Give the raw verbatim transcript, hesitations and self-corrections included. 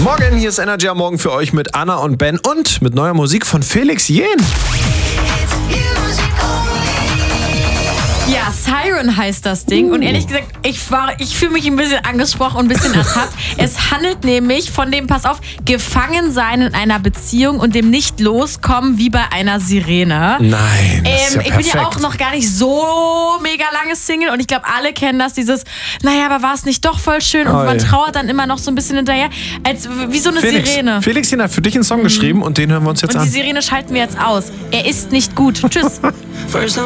Morgen, hier ist Energy am Morgen für euch mit Anna und Ben und mit neuer Musik von Felix Jähn. Ja, Siren heißt das Ding. Und ehrlich gesagt, ich, war, ich fühle mich ein bisschen angesprochen und ein bisschen ertappt. Es handelt nämlich von dem, pass auf, Gefangensein in einer Beziehung und dem nicht loskommen wie bei einer Sirene. Nein, das ist ähm, ja Ich bin ja perfekt. auch noch gar nicht so mega lange Single und ich glaube, alle kennen das, dieses, naja, aber war es nicht doch voll schön und Oh, man ja. trauert dann immer noch so ein bisschen hinterher, als wie so eine Felix, Sirene. Felix Jähn hat für dich einen Song geschrieben und den hören wir uns jetzt Und die an. Sirene schalten wir jetzt aus. Er ist nicht gut. Tschüss. First I'm